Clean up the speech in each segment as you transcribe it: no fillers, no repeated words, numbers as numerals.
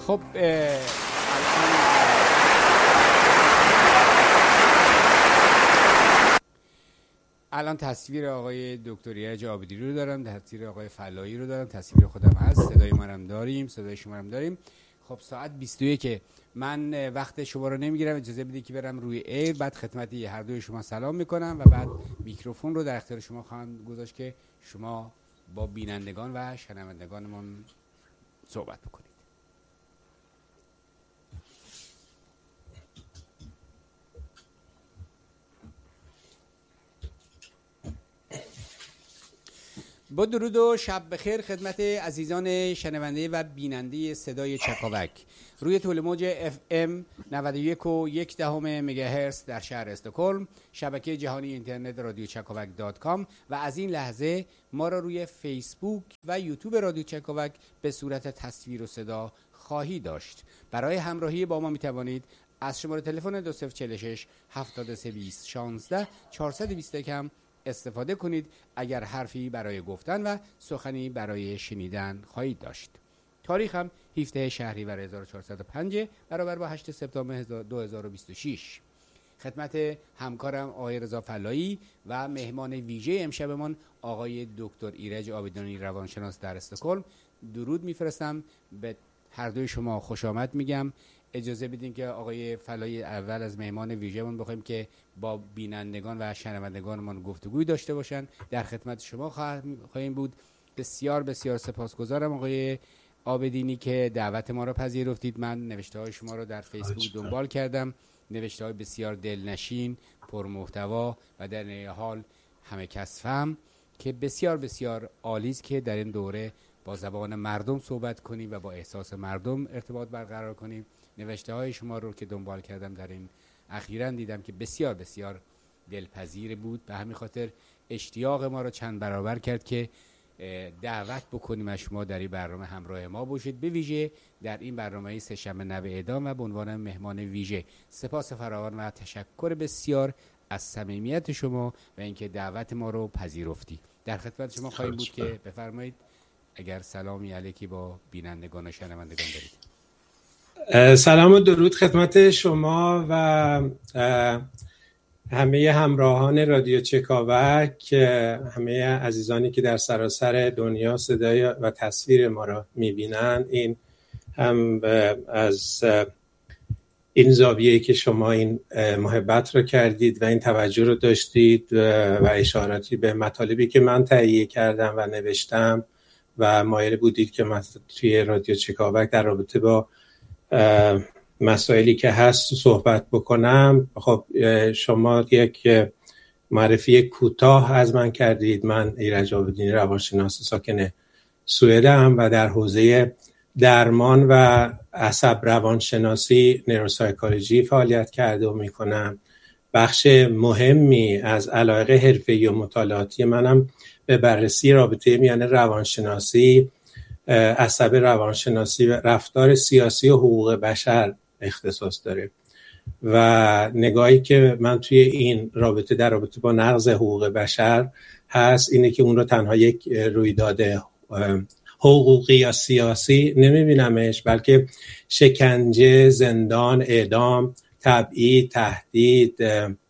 خب الان تصویر آقای دکتر ایرج عابدی رو دارم، تصویر آقای فلایی رو دارم، تصویر خودم هست، صدای منم داریم، صدای شما هم داریم. خب ساعت 22 که من وقت شما رو نمیگیرم، اجازه بدید که برم روی ایر، بعد خدمت هر دوی شما سلام میکنم و بعد میکروفون رو در اختیار شما خواهم گذاشت که شما با بینندگان و شنوندگانمون صحبت بکنید. با درود و شب بخیر خدمت عزیزان شنونده و بیننده صدای چکاوک روی طول موج FM 91.1 مگاهرتز در شهر استکهلم، شبکه جهانی اینترنت رادیو چکاوک.com و از این لحظه ما را روی فیسبوک و یوتیوب رادیو چکاوک به صورت تصویر و صدا خواهی داشت. برای همراهی با ما می توانید از شماره تلفن 2046 7320 16 421 هم استفاده کنید اگر حرفی برای گفتن و سخنی برای شنیدن خواهید داشت. تاریخ هم 17 شهریور 1405 برابر با 8 سپتامبر 2026. خدمت همکارم آقای رضا فلایی و مهمان ویژه امشبمان آقای دکتر ایرج عابدی روانشناس در استکهلم درود میفرستم. به هر دوی شما خوش آمد میگم. اجازه بدین که آقای فلایی اول از مهمان ویژه‌مون بخوایم که با بینندگان و شنوندگانمان گفتگوی داشته باشن. در خدمت شما خواهیم بود. بسیار بسیار سپاسگزارم آقای عابدینی که دعوت ما را پذیرفتید. من نوشته‌های شما را در فیسبوک دنبال کردم، نوشته‌های بسیار دلنشین، پرمحتوا و در این حال همه کس فهم که بسیار بسیار عالی است که در این دوره با زبان مردم صحبت کنیم و با احساس مردم ارتباط برقرار کنیم. نوشته های شما رو که دنبال کردم در این اخیراً دیدم که بسیار بسیار دلپذیر بود. به همین خاطر اشتیاق ما رو چند برابر کرد که دعوت بکنیم از شما در این برنامه همراه ما باشید، به ویژه در این برنامه سه‌شنبه نو اعدام و به عنوان مهمان ویژه. سپاس فراوان و تشکر بسیار از صمیمیت شما و اینکه دعوت ما رو پذیرفتی. در خدمت شما خواهیم بود که بفرمایید اگر سلامی علیکی با بینندگان و شنوندگان دارید. سلام و درود خدمت شما و همه همراهان رادیو چکاوک، همه عزیزانی که در سراسر دنیا صدای و تصویر ما را میبینن. این هم از این زاویه‌ای که شما این محبت رو کردید و این توجه رو داشتید و اشاراتی به مطالبی که من تهیه کردم و نوشتم و مایل بودید که من توی رادیو چکاوک در رابطه با مسائلی که هست صحبت بکنم. خب شما یک معرفی کوتاه از من کردید. من ایرج عابدی روانشناس ساکن سوئدم و در حوزه درمان و عصب روانشناسی نوروسایکولوژی فعالیت کرده و میکنم. بخش مهمی از علایق حرفه‌ای و مطالعاتی منم به بررسی رابطه میان روانشناسی، عصب روانشناسی و رفتار سیاسی و حقوق بشر اختصاص داره و نگاهی که من توی این رابطه در رابطه با نقض حقوق بشر هست اینه که اون رو تنها یک رویداد حقوقی یا سیاسی نمیبینمش، بلکه شکنجه، زندان، اعدام، تبعید، تهدید،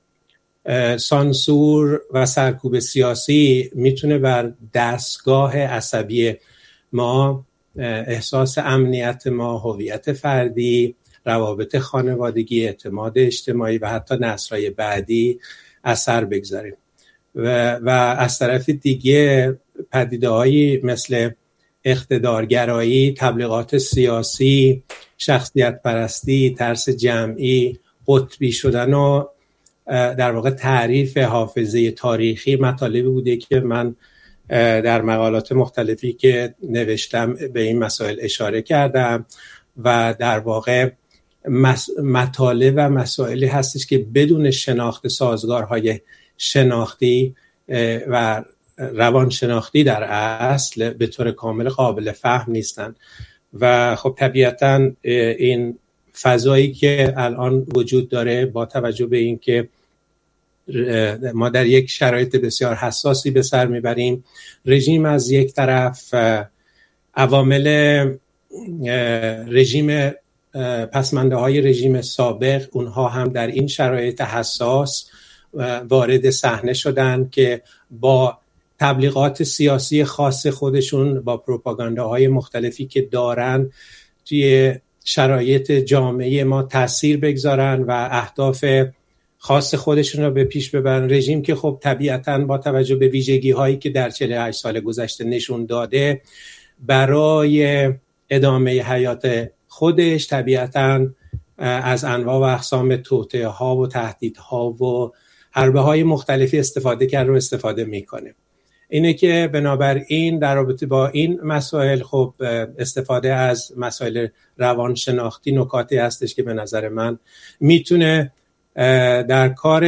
سانسور و سرکوب سیاسی میتونه بر دستگاه عصبی ما، احساس امنیت ما، هویت فردی، روابط خانوادگی، اعتماد اجتماعی و حتی نسل‌های بعدی اثر بگذاره و از طرف دیگه پدیده‌هایی مثل اقتدارگرایی، تبلیغات سیاسی، شخصیت پرستی، ترس جمعی، قطبی شدن و در واقع تعریف حافظه تاریخی مطالبی بوده که من در مقالات مختلفی که نوشتم به این مسائل اشاره کردم و در واقع مطالب و مسائلی هستش که بدون شناخت سازگارهای شناختی و روانشناختی در اصل به طور کامل قابل فهم نیستن و خب طبیعتاً این فضایی که الان وجود داره با توجه به این که ما در یک شرایط بسیار حساسی به سر میبریم، رژیم از یک طرف عوامل رژیم پسمانده های رژیم سابق، اونها هم در این شرایط حساس وارد صحنه شدن که با تبلیغات سیاسی خاص خودشون، با پروپاگانداهای مختلفی که دارن، توی شرایط جامعه ما تأثیر بگذارن و اهداف خاص خودشون رو به پیش ببرن. رژیم که خب طبیعتاً با توجه به ویژگی هایی که در 48 سال گذشته نشون داده، برای ادامه حیات خودش طبیعتاً از انواع و اقسام توطئه ها و تهدیدها و حربه های مختلفی استفاده کرد و استفاده میکنه. اینه که بنابراین در رابطه با این مسائل خب استفاده از مسائل روانشناختی نکاتی هستش که به نظر من میتونه در کار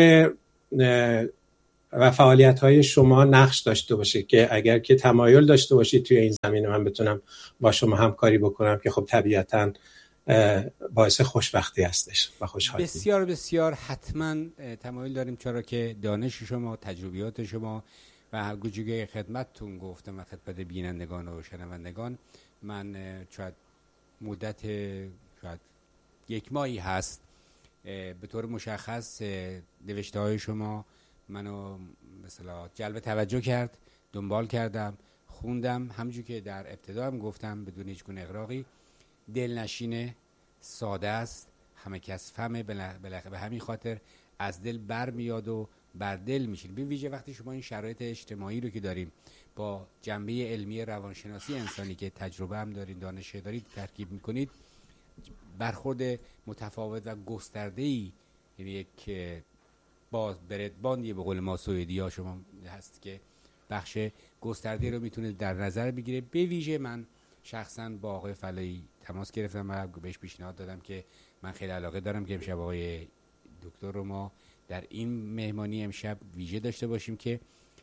و فعالیت‌های شما نقش داشته باشه، که اگر که تمایل داشته باشید توی این زمینه من بتونم با شما همکاری بکنم، که خب طبیعتاً باعث خوشبختی هستش و خوشحالی. بسیار بسیار حتما تمایل داریم، چرا که دانش شما، تجربیات شما و گوجه خدمتتون گفتم و خدمت بینندگان و شنوندگان، من شاید مدت شاید 1 ماهی هست به طور مشخص نوشته های شما منو مثلا جلب توجه کرد، دنبال کردم، خوندم، همونجور که در ابتدا هم گفتم بدون هیچ گونه اغراقی، دلنشینه، ساده است، همه کس فهمه، به همین خاطر از دل بر میاد و بر دل میشین. به ویژه وقتی شما این شرایط اجتماعی رو که داریم با جنبه علمی روانشناسی انسانی که تجربه هم دارید، دانش دارید، ترکیب میکنید، برخورد متفاوت و گسترده‌ای، یعنی یک باز بردباندی به قول ما سوئدی‌ها شما هست که بخش گسترده رو میتونه در نظر بگیره. به ویژه من شخصا با آقای فلایی تماس گرفتم و بهش پیشنهاد دادم که من خیلی علاقه دارم که امشب آقای دکتر رو ما در این مهمانی امشب ویژه داشته باشیم، که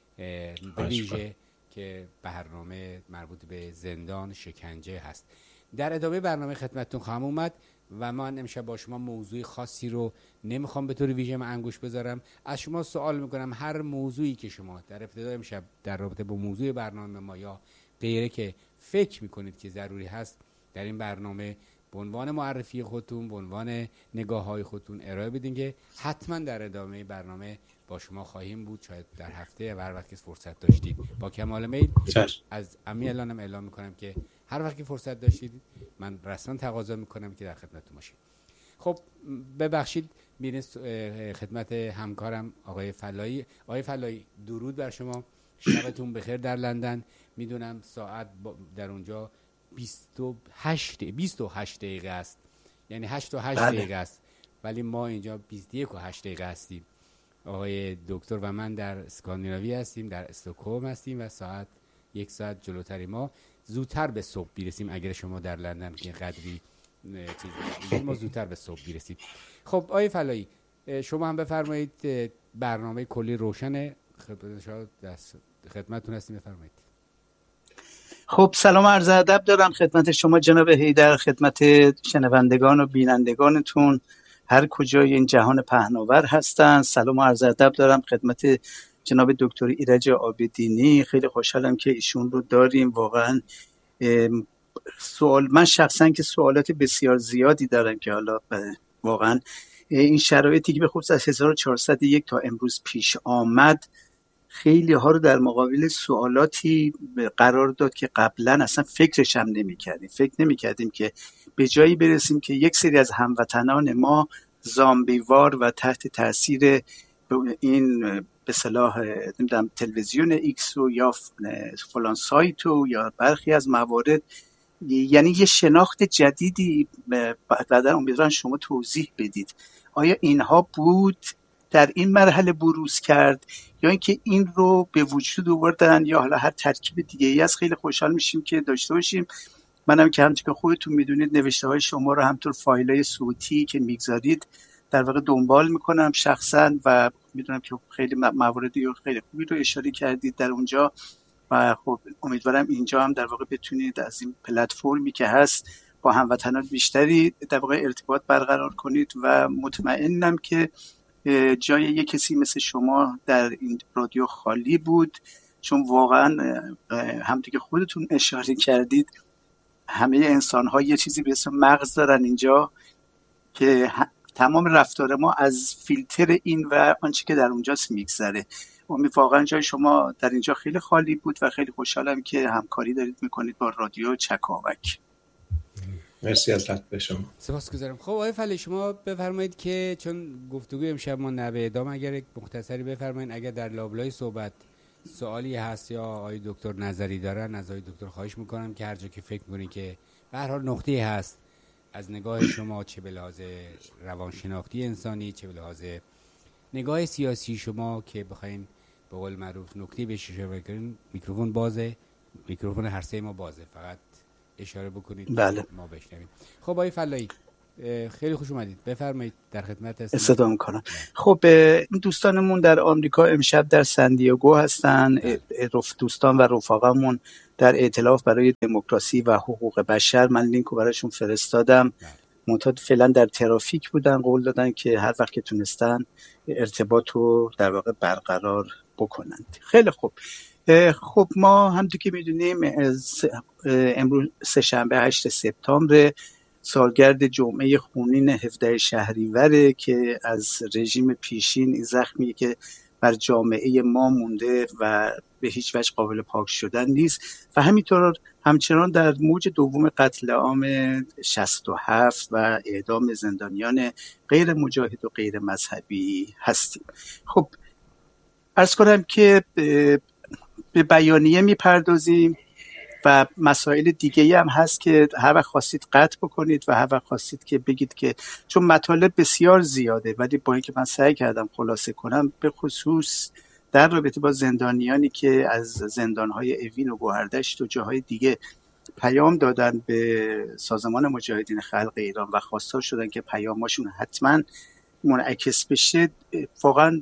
به ویژه که برنامه مربوط به زندان، شکنجه هست. در ادامه برنامه خدمتتون خواهم اومد و من امشب با شما موضوع خاصی رو نمیخوام به طور ویژه من انگوش بذارم. از شما سوال میکنم هر موضوعی که شما در ابتدای امشب در رابطه با موضوع برنامه ما یا غیره که فکر میکنید که ضروری هست در این برنامه به عنوان معرفی خودتون، به عنوان نگاه‌های خودتون ارائه بدین که حتما در ادامه برنامه با شما خواهیم بود، شاید در هفته و هر وقت که فرصت داشتید. با کمال میل از امی الانم اعلام میکنم که هر وقت که فرصت داشتید من رسما تقاضا میکنم که در خدمتتون باشیم. خب ببخشید، میریم خدمت همکارم آقای فلایی. آقای فلایی درود بر شما، شبتون بخیر در لندن. میدونم ساعت در اونجا 28 دقیقه است، یعنی 8 تا 8 دقیقه است، ولی ما اینجا 21 و 8 دقیقه هستیم. آقای دکتر و من در اسکاندیناوی هستیم، در استکهلم هستیم و ساعت 1 ساعت جلوتری. ما زودتر به صبح بیرسیم اگر شما در لندن که قدری چیزی ما زودتر به صبح بیرسیم. خب آقای فلایی شما هم بفرمایید، برنامه کلی روشنه، خدمتتون هستیم، بفرمایید. خب سلام عرض ادب دارم خدمت شما جناب حیدر، خدمت شنوندگان و بینندگانتون هر کجای این جهان پهناور هستن. سلام عرض ادب دارم خدمت جناب دکتر ایرج عابدینی، خیلی خوشحالم که ایشون رو داریم. واقعا من شخصا که سوالات بسیار زیادی دارم که حالا واقعا این شرایطی که به خصوص از 1401 تا امروز پیش آمد خیلی ها رو در مقابل سوالاتی قرار داد که قبلا اصلا فکرش هم نمی‌کردیم. فکر نمی‌کردیم که به جایی برسیم که یک سری از هموطنان ما زامبیوار و تحت تاثیر این به اصطلاح نمیدونم تلویزیون ایکس و یا فلان سایت و یا برخی از موارد، یعنی یه شناخت جدیدی بعدا امیدوارم شما توضیح بدید. آیا اینها بود در این مرحله بروز کرد یا اینکه این رو به وجود آوردن یا حالا هر ترکیب دیگه ای است؟ خیلی خوشحال میشیم که داشته باشیم. منم که همونطور که خودتون میدونید نوشته های شما رو همطور فایلای صوتی که میگذارید در واقع دنبال میکنم شخصا و میدونم که خیلی مواردی و خیلی خوبی رو اشاره کردید در اونجا و خب امیدوارم اینجا هم در واقع بتونید از این پلتفرمی که هست با هموطنان بیشتری در واقع ارتباط برقرار کنید و مطمئنم که جای یک کسی مثل شما در این رادیو خالی بود، چون واقعا همونطور که خودتون اشاره کردید همه انسان‌ها یه چیزی به اسم مغز دارن اینجا که تمام رفتار ما از فیلتر این و آنچه که در اونجاست میگذره. واقعا جای شما در اینجا خیلی خالی بود و خیلی خوشحالم که همکاری دارید میکنید با رادیو چکاوک. مرسی از لطف شما. سپاسگزارم. خب آقای فله، شما بفرمایید که چون گفتگوی امشب ما نه به اعدام، اگر یک مختصری بفرمایید، اگر در لابلای صحبت سوالی هست یا آقای دکتر نظری دارن از آقای دکتر خواهش میکنم که هر جا که فکر میکنین که به هر حال نقطه‌ای هست از نگاه شما، چه به لحاظ روانشناختی انسانی، چه به لحاظ نگاه سیاسی شما، که بخواین به قول معروف نکته بهش اشاره کنین، میکروفون بازه، میکروفون هر سه ما بازه، فقط اشاره بکنید بله. ما بشنویم. خب آقای فلایی خیلی خوش اومدید، بفرمایید، در خدمت هستم. استفاده میکنم. خب این دوستانمون در آمریکا امشب در سندیاگو هستن، دوستان و رفقامون در ائتلاف برای دموکراسی و حقوق بشر. من لینک رو براشون فرستادم. منتها فعلا در ترافیک بودن، قول دادن که هر وقت که تونستن ارتباط رو در واقع برقرار بکنند. خیلی خوب. خب ما همونطور که میدونیم امروز سه‌شنبه 8 سپتامبر سالگرد جمعه خونین 17 شهریوره که از رژیم پیشین این زخمی که بر جامعه ما مونده و به هیچ وجه قابل پاک شدن نیست و همچنان در موج دوم قتل عام 67 و اعدام زندانیان غیر مجاهد و غیر مذهبی هستیم. خب عرض کنم که به بیانیه میپردازیم و مسائل دیگه‌ای هم هست که هر وقت خواستید قطع بکنید و هر وقت خواستید که بگید، که چون مطالب بسیار زیاده، ولی با اینکه من سعی کردم خلاصه کنم، به خصوص در رابطه با زندانیانی که از زندان‌های اوین و گوهردشت و جاهای دیگه پیام دادن به سازمان مجاهدین خلق ایران و خواستار شدن که پیاماشون حتما منعکس بشه، واقعا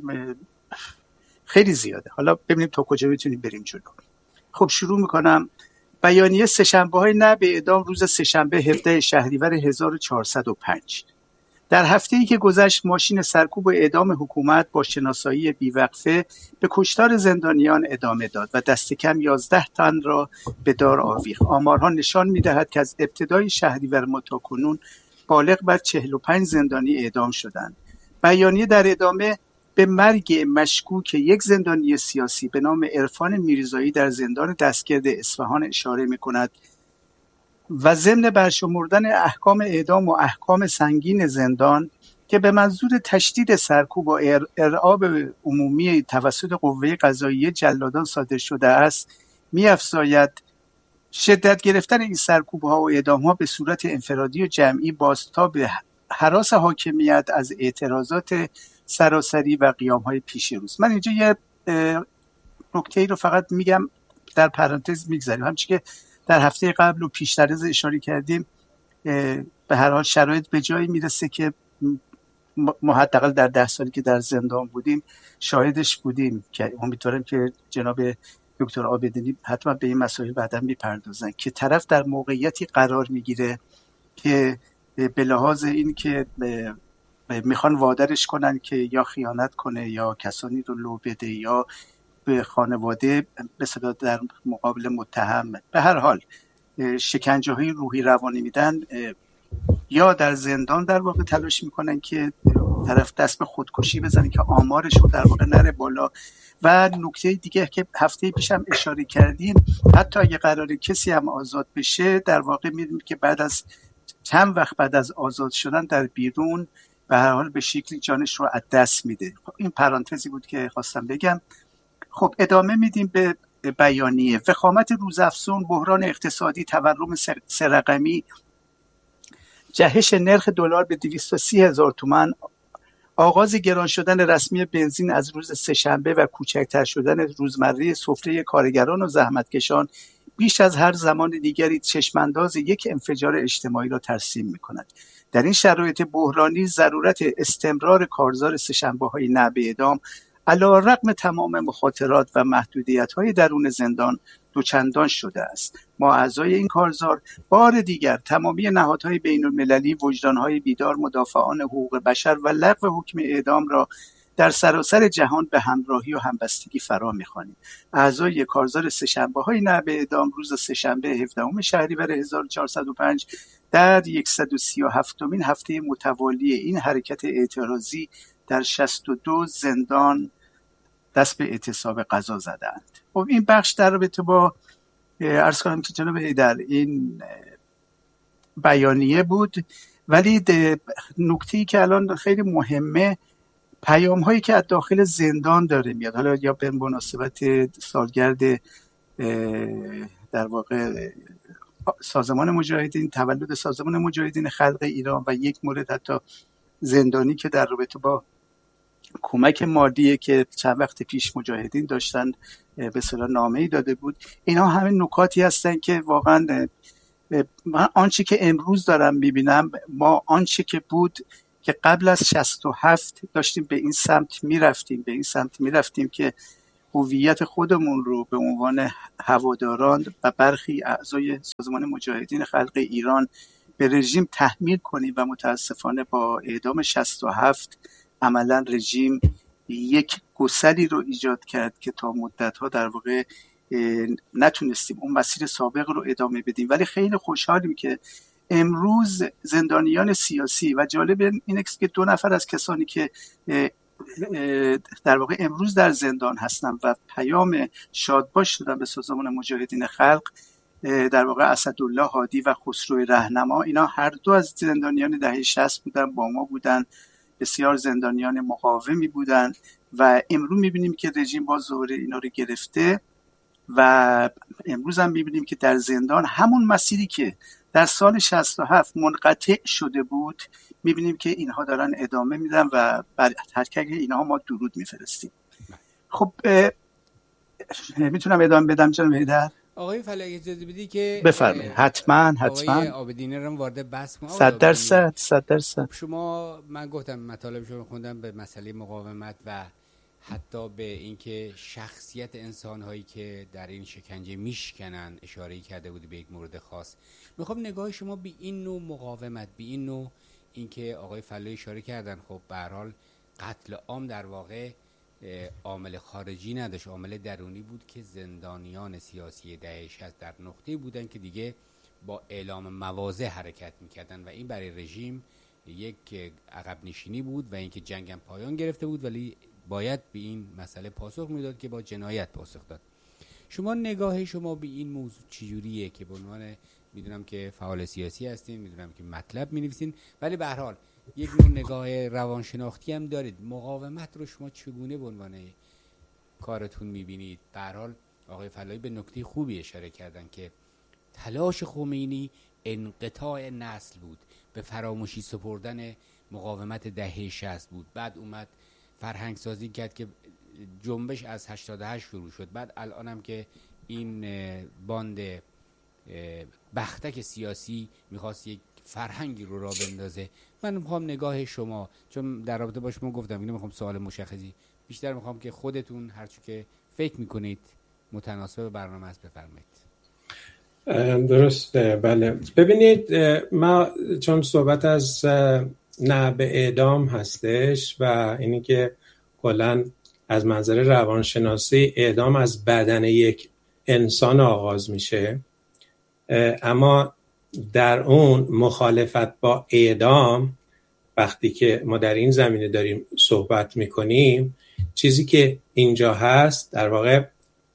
خیلی زیاده. حالا ببینیم تا کجا میتونیم بریم جلو. خب شروع میکنم. بیانیه سه‌شنبه‌های نه به اعدام روز سه‌شنبه 17 شهریور 1405. در هفته‌ای که گذشت ماشین سرکوب و اعدام حکومت با شناسایی بیوقفه به کشتار زندانیان ادامه داد و دست کم 11 تن را به دار آویخت. آمارها نشان می‌دهد که از ابتدای شهریور ماکنون بالغ بر 45 زندانی اعدام شدند. بیانیه در ادامه به مرگ مشکوک یک زندانی سیاسی به نام عرفان میرزایی در زندان دستگرد اصفهان اشاره می‌کند و ضمن برشمردن احکام اعدام و احکام سنگین زندان که به منظور تشدید سرکوب و ارعاب عمومی توسط قوه قضاییه جلادان صادر شده است، می‌افزاید شدت گرفتن این سرکوب‌ها و اعدام‌ها به صورت انفرادی و جمعی بازتاب هراس حاکمیت از اعتراضات سراسری و قیام‌های پیش روز. من اینجا یه نکته‌ای رو فقط میگم، در پرانتز میگذاریم. همچنین که در هفته قبل و پیشتر از اشاره کردیم، به هر حال شرایط به جایی میرسه که ما حداقل در 10 سالی که در زندان بودیم شاهدش بودیم، که امیدوارم که جناب دکتر عابدینی حتما به این مسائل بعدا میپردازن، که طرف در موقعیتی قرار میگیره که به لحاظ این که میخوان وادرش کنن که یا خیانت کنه یا کسانی رو لو بده یا به خانواده مثلا در مقابل متهم به هر حال شکنجه‌های روحی روانی میدن، یا در زندان در واقع تلاش میکنن که طرف دست به خودکشی بزنه که آمارش رو در واقع نره بالا. و نکته دیگه که هفته پیشم اشاره کردیم، حتی اگه قراره کسی هم آزاد بشه، در واقع می‌بینیم که بعد از چند وقت بعد از آزاد شدن در بیرون به هر حال به شکلی جانش رو از دست میده. این پرانتزی بود که خواستم بگم. خب ادامه میدیم به بیانیه. وخامت روزافزون، بحران اقتصادی، تورم سه‌رقمی، جهش نرخ دلار به 230,000 تومان، آغاز گران شدن رسمی بنزین از روز سه‌شنبه و کوچکتر شدن روزمره سفره کارگران و زحمتکشان بیش از هر زمان دیگری چشمانداز یک انفجار اجتماعی را ترسیم می‌کند. در این شرایط بحرانی ضرورت استمرار کارزار سه‌شنبه‌های نه به اعدام علی‌رغم تمام مخاطرات و محدودیت‌های درون زندان دوچندان شده است. ما اعضای این کارزار بار دیگر تمامی نهادهای بین‌المللی، وجدان‌های بیدار، مدافعان حقوق بشر و لغو حکم اعدام را در سراسر جهان به همراهی و همبستگی فرا می‌خوانیم. اعضای کارزار سه‌شنبه‌های نعب اعدام روز سه‌شنبه 17 شهریور 1405 در 137مین هفته متوالی این حرکت اعتراضی در 62 زندان دست به اعتصاب غذا زدند. خب این بخش در رابطه با عرض کنم که جناب حیدر این بیانیه بود، ولی نکته‌ای که الان خیلی مهمه پیام هایی که از داخل زندان داره میاد، حالا یا به مناسبت سالگرد در واقع سازمان مجاهدین، تولد سازمان مجاهدین خلق ایران، و یک مورد حتی زندانی که در رابطه با کمک مالی که چند وقت پیش مجاهدین داشتن به اصطلاح نامه‌ای داده بود. اینا همه نکاتی هستن که واقعا من آنچه که امروز دارم میبینم، ما آنچه که بود که قبل از 67 داشتیم به این سمت میرفتیم که هویت خودمون رو به عنوان هواداران و برخی اعضای سازمان مجاهدین خلق ایران به رژیم تحمیل کنیم، و متاسفانه با اعدام 67 عملا رژیم یک گسلی رو ایجاد کرد که تا مدت‌ها در واقع نتونستیم اون مسیر سابق رو ادامه بدیم. ولی خیلی خوشحالیم که امروز زندانیان سیاسی، و جالب اینه که 2 نفر از کسانی که در واقع امروز در زندان هستن و پیام شادباش دادن به سازمان مجاهدین خلق، در واقع اسدالله هادی و خسرو رهنما، اینا هر دو از زندانیان دهه 60 بودن، با ما بودن، بسیار زندانیان مقاومی بودن، و امروز میبینیم که رژیم باز دوباره اینا رو گرفته، و امروز هم میبینیم که در زندان همون مسیری که در سال 67 منقطع شده بود، میبینیم که اینها دارن ادامه میدن و بر حرکت اینها ما درود میفرستیم. خب میتونم ادامه بدم جناب حیدر؟ آقای فلایی اجازه بدی که بفرمایید. حتما آقای عابدینی رو وارد بحث کنم. 100%. شما، من گفتم مطالبشون رو خوندم، به مسئله مقاومت و حتی به اینکه شخصیت انسان‌هایی که در این شکنجه میشکنن اشاره کرده بودی به یک مورد خاص. میخوام نگاه شما به این نوع مقاومت، به این نوع اینکه آقای فلایی اشاره کردن، خب به هر حال قتل عام در واقع عامل خارجی نداشت، عامل درونی بود که زندانیان سیاسی دهه 60 در نقطه‌ای بودن که دیگه با اعلام مواضع حرکت میکردن، و این برای رژیم یک عقب نشینی بود و اینکه جنگم پایان گرفته بود، ولی باید به این مسئله پاسخ میداد که با جنایت پاسخ داد. شما نگاه شما به این موضوع چجوریه که به عنوان، میدونم که فعال سیاسی هستین، میدونم که مطلب مینویسین، ولی به هر حال یک نوع نگاه روانشناختی هم دارید، مقاومت رو شما چگونه به عنوان کارتون میبینید؟ به هر حال آقای فلایی به نکته خوبی اشاره کردن که تلاش خمینی انقطاع نسل بود، به فراموشی سپردن مقاومت دهه 60 بود. بعد اومد فرهنگ سازی کرد که جنبش از 88 شروع شد، بعد الان هم که این باند بختک سیاسی میخواست یک فرهنگی رو راه بندازه. من میخوام نگاه شما، چون در رابطه با شما گفتم اینو میخوام سوال مشخصی، بیشتر میخوام که خودتون هرچی که فکر میکنید متناسب برنامه است بفرمایید. درسته، بله. ببینید، ما چون صحبت از نعب اعدام هستش و اینی که کلاً از منظر روانشناسی اعدام از بدن یک انسان آغاز میشه، اما در اون مخالفت با اعدام، وقتی که ما در این زمینه داریم صحبت میکنیم، چیزی که اینجا هست در واقع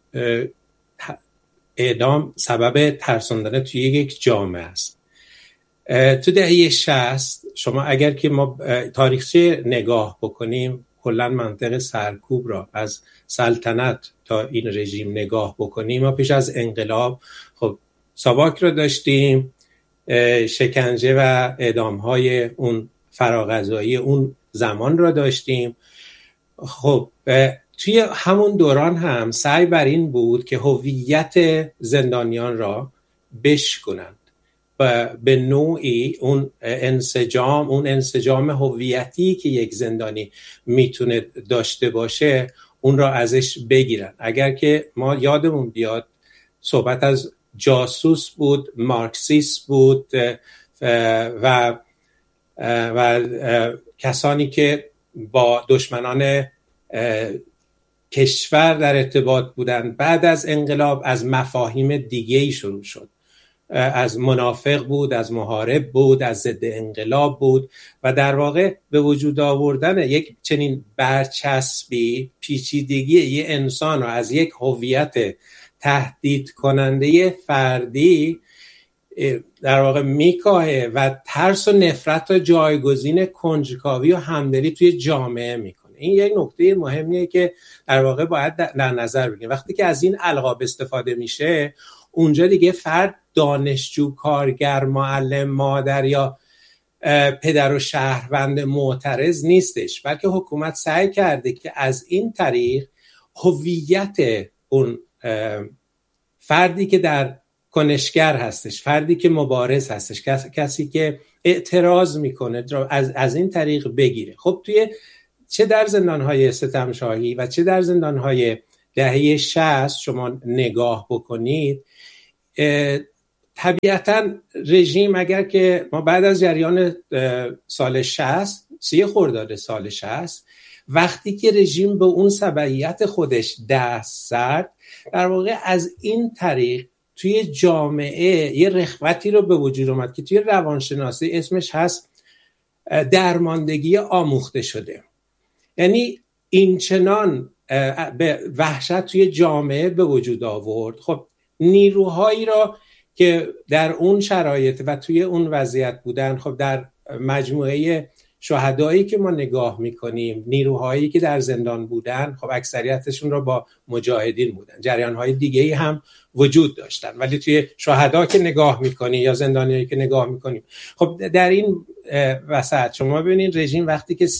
اعدام سبب ترساندن توی یک جامعه است. تو دهه 60 شما اگر که ما تاریخچه نگاه بکنیم، کلا منطق سرکوب را از سلطنت تا این رژیم نگاه بکنیم، ما پیش از انقلاب خب ساواک را داشتیم، شکنجه و اعدام‌های اون فراغذایی اون زمان را داشتیم. خب توی همون دوران هم سعی بر این بود که هویت زندانیان را بشکنند و به نوعی اون انسجام هویتی که یک زندانی میتونه داشته باشه اون را ازش بگیرن. اگر که ما یادمون بیاد صحبت از جاسوس بود، مارکسیست بود و کسانی که با دشمنان کشور در ارتباط بودن. بعد از انقلاب از مفاهیم دیگه‌ای شروع شد، از منافق بود، از محارب بود، از ضد انقلاب بود و در واقع به وجود آوردن یک چنین برچسبی پیچیدگی یه انسان رو از یک هویت تهدید کننده فردی در واقع میکاهه و ترس و نفرت و جایگزین کنجکاوی و همدلی توی جامعه میکنه. این یک نکته مهمیه که در واقع باید در نظر بگیریم. وقتی که از این القاب استفاده میشه، اونجا دیگه فرد دانشجو، کارگر، معلم، مادر یا پدر و شهروند معترض نیستش، بلکه حکومت سعی کرده که از این طریق هویت اون فردی که در کنشگر هستش، فردی که مبارز هستش، کسی که اعتراض میکنه از این طریق بگیره. خب توی چه در زندانهای ستمشاهی و چه در زندانهای دهه 60 شما نگاه بکنید، طبیعتاً رژیم اگر که ما بعد از جریان سال 60 30 خرداد سال 60 وقتی که رژیم به اون تبعیت خودش دست زد، در واقع از این طریق توی جامعه یه رخوتی رو به وجود اومد که توی روانشناسی اسمش هست درماندگی آموخته شده. یعنی این چنان به وحشت توی جامعه به وجود آورد. خب نیروهایی را که در اون شرایط و توی اون وضعیت بودن، خب در مجموعه شهدایی که ما نگاه میکنیم، نیروهایی که در زندان بودن، خب اکثریتشون را با مجاهدین بودن. جریانهای دیگه‌ای هم وجود داشتن، ولی توی شهدا که نگاه میکنیم یا زندانیایی که نگاه میکنیم، خب در این وسط شما ببینید رژیم وقتی که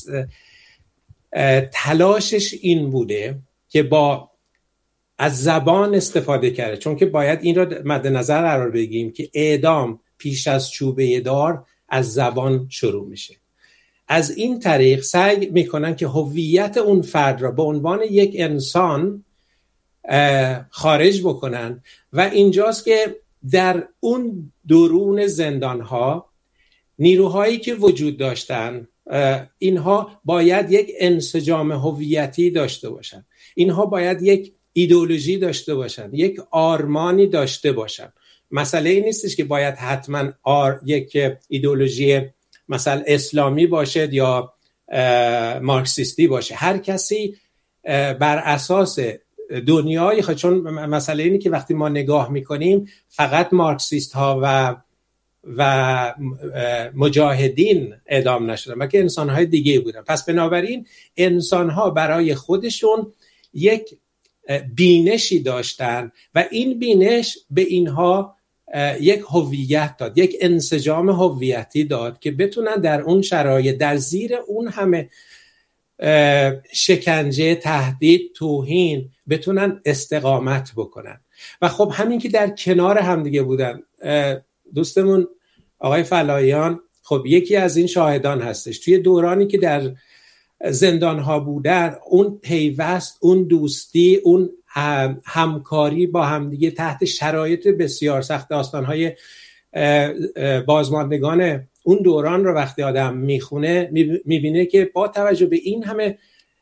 تلاشش این بوده که از زبان استفاده کرده، چون که باید این را مد نظر قرار بگیریم که اعدام پیش از چوبه دار از زبان شروع میشه. از این طریق سعی میکنن که هویت اون فرد را به عنوان یک انسان خارج بکنن و اینجاست که در اون درون زندانها نیروهایی که وجود داشتن، اینها باید یک انسجام هویتی داشته باشن، اینها باید یک ایدئولوژی داشته باشن، یک آرمانی داشته باشن. مسئله این نیستش که باید حتما یک ایدئولوژی مثلا اسلامی باشد یا مارکسیستی باشه. هر کسی بر اساس دنیای خود، چون مسئله اینه که وقتی ما نگاه میکنیم فقط مارکسیست ها و مجاهدین اعدام نشدن، بلکه انسان های دیگه بودن. پس بنابراین انسان ها برای خودشون یک بینشی داشتن و این بینش به اینها یک هویت داد، یک انسجام هویتی داد که بتونن در اون شرایط، در زیر اون همه شکنجه، تهدید، توهین، بتونن استقامت بکنن. و خب همین که در کنار همدیگه بودن، دوستمون آقای فلاحیان خب یکی از این شاهدان هستش. توی دورانی که در زندانها بودن، اون پیوست، اون دوستی، اون همکاری با همدیگه تحت شرایط بسیار سخت، داستانهای بازماندگان اون دوران رو وقتی آدم میخونه میبینه که با توجه به این همه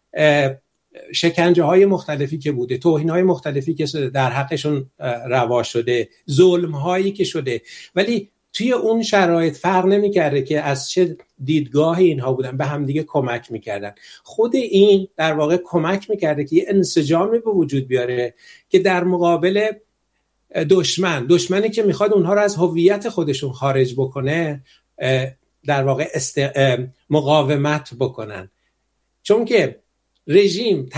شکنجه های مختلفی که بوده، توهین های مختلفی که در حقشون روا شده، ظلم هایی که شده، ولی توی اون شرایط فرق نمی‌کرده که از چه دیدگاه اینها بودن، به همدیگه کمک می‌کردن. خود این در واقع کمک می‌کرده که یه انسجامی به وجود بیاره که در مقابل دشمنی که می‌خواد اونها رو از هویت خودشون خارج بکنه، در واقع مقاومت بکنن. چون که رژیم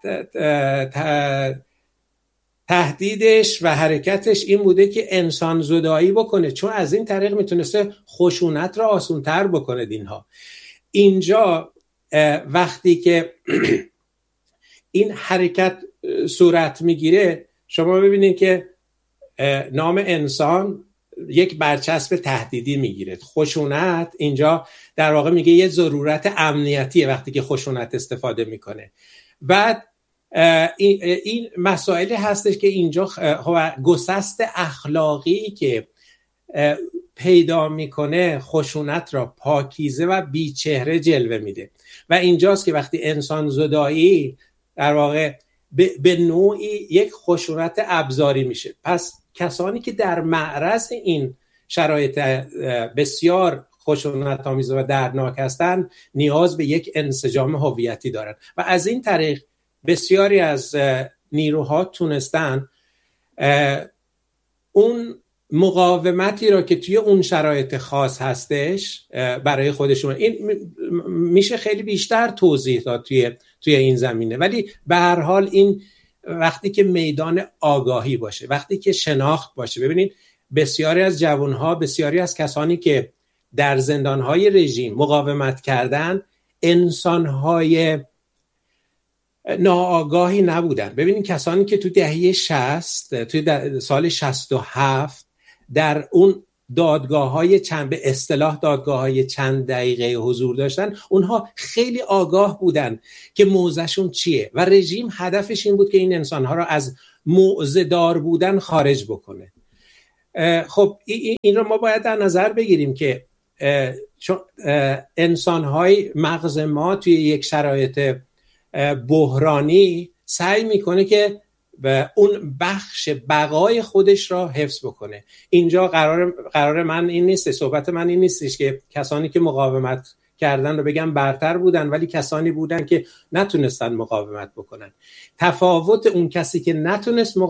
تهدیدش و حرکتش این بوده که انسان زدایی بکنه، چون از این طریق میتونسته خشونت را آسان‌تر بکنه دینها. اینجا وقتی که این حرکت صورت میگیره، شما ببینید که نام انسان یک برچسب تهدیدی میگیره. خشونت اینجا در واقع میگه یه ضرورت امنیتیه وقتی که خشونت استفاده میکنه. بعد این مسائلی هستش که اینجا گسست اخلاقی که پیدا میکنه خشونت را پاکیزه و بیچهره جلوه میده و اینجاست که وقتی انسان زدایی در واقع به نوعی یک خشونت ابزاری میشه. پس کسانی که در معرض این شرایط بسیار خشونت آمیز و دردناک هستند نیاز به یک انسجام هویتی دارند و از این طریق بسیاری از نیروها تونستن اون مقاومتی را که توی اون شرایط خاص هستش برای خودشون، این میشه خیلی بیشتر توضیح داد توی این زمینه، ولی به هر حال این وقتی که میدان آگاهی باشه، وقتی که شناخت باشه. ببینید بسیاری از جوانها، بسیاری از کسانی که در زندانهای رژیم مقاومت کردن انسانهای ناآگاهی نبودن. ببینید کسانی که تو دهه 60 توی سال 67 در اون دادگاه‌های به اصطلاح دادگاه‌های چند دقیقه حضور داشتن، اونها خیلی آگاه بودن که موضعشون چیه و رژیم هدفش این بود که این انسان‌ها را از موضع‌دار بودن خارج بکنه. خب این رو ما باید در نظر بگیریم که انسان‌های مغز ما توی یک شرایط بحرانی سعی میکنه که اون بخش بقای خودش را حفظ بکنه. اینجا قرار من این نیست، صحبت من این نیستش که کسانی که مقاومت کردن رو بگم برتر بودن، ولی کسانی بودن که نتونستن مقاومت بکنن. تفاوت اون کسی که نتونست